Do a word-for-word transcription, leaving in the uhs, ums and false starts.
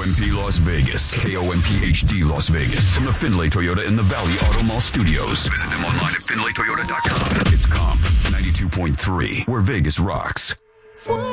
O M P Las Vegas. K O M P H D Las Vegas. From the Findlay Toyota in the Valley Auto Mall Studios. Visit them online at Findlay Toyota dot com. It's Comp ninety-two point three, where Vegas rocks.